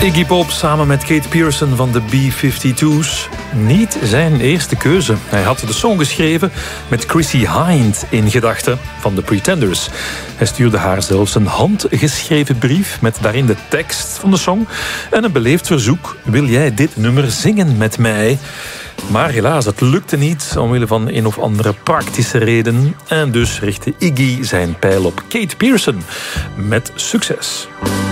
Iggy Pop samen met Kate Pearson van de B-52's. Niet zijn eerste keuze. Hij had de song geschreven met Chrissie Hynde in gedachten van The Pretenders. Hij stuurde haar zelfs een handgeschreven brief met daarin de tekst van de song en een beleefd verzoek: wil jij dit nummer zingen met mij? Maar helaas, het lukte niet omwille van een of andere praktische reden. En dus richtte Iggy zijn pijl op Kate Pearson met succes.